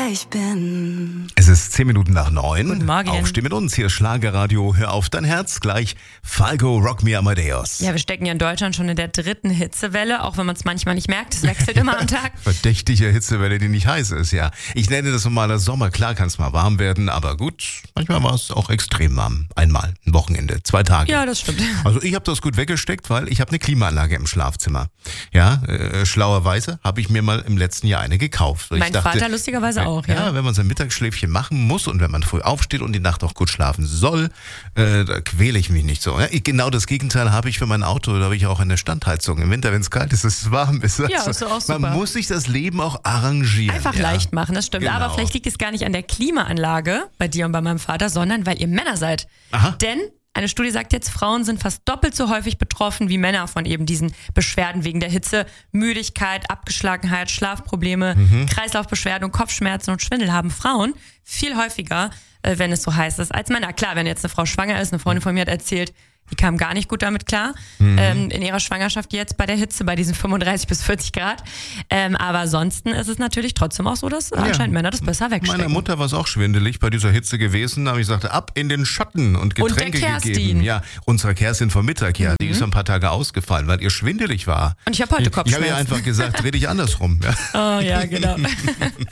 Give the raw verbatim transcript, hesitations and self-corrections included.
wer ich bin. Es ist zehn Minuten nach neun. Guten Morgen. Aufsteh mit uns, hier ist Schlagerradio. Hör auf dein Herz, gleich Falco, Rock Me Amadeus. Ja, wir stecken ja in Deutschland schon in der dritten Hitzewelle, auch wenn man es manchmal nicht merkt. Es wechselt immer am Tag. Verdächtige Hitzewelle, die nicht heiß ist, ja. Ich nenne das normaler Sommer. Klar kann es mal warm werden, aber gut, manchmal war es auch extrem warm. Einmal, ein Wochenende, zwei Tage. Ja, das stimmt. Also ich habe das gut weggesteckt, weil ich habe eine Klimaanlage im Schlafzimmer. Ja, äh, schlauerweise habe ich mir mal im letzten Jahr eine gekauft. Mein ich dachte, Vater lustigerweise auch, ja. Ja, wenn man sein Mittagsschläfchen machen muss und wenn man früh aufsteht und die Nacht auch gut schlafen soll, äh, da quäle ich mich nicht so. Ja, genau das Gegenteil habe ich für mein Auto. Da habe ich auch eine Standheizung. Im Winter, wenn es kalt ist, ist es warm. Ist Ja, ist doch auch super. Man muss sich das Leben auch arrangieren. Einfach ja. leicht machen, das stimmt. Genau. Aber vielleicht liegt es gar nicht an der Klimaanlage bei dir und bei meinem Vater, sondern weil ihr Männer seid. Aha. Denn eine Studie sagt jetzt, Frauen sind fast doppelt so häufig betroffen wie Männer von eben diesen Beschwerden wegen der Hitze. Müdigkeit, Abgeschlagenheit, Schlafprobleme, Mhm. Kreislaufbeschwerden und Kopfschmerzen und Schwindel haben Frauen viel häufiger, äh, wenn es so heiß ist, als Männer. Klar, wenn jetzt eine Frau schwanger ist, eine Freundin von mir hat erzählt, die kam gar nicht gut damit klar, Mhm. ähm, in ihrer Schwangerschaft jetzt bei der Hitze, bei diesen fünfunddreißig bis vierzig Grad. Ähm, aber ansonsten ist es natürlich trotzdem auch so, dass anscheinend Männer das besser wegstecken. Meiner Mutter war es auch schwindelig bei dieser Hitze gewesen. Da habe ich gesagt, ab in den Schatten und Getränke Und der Kerstin. gegeben. Ja, unsere Kerstin vom Mittag, ja, die ist ein paar Tage ausgefallen, weil ihr schwindelig war. Und ich habe heute Ich habe Kopfschmerzen. ihr einfach gesagt, dreh dich andersrum. Ja. Oh ja, genau.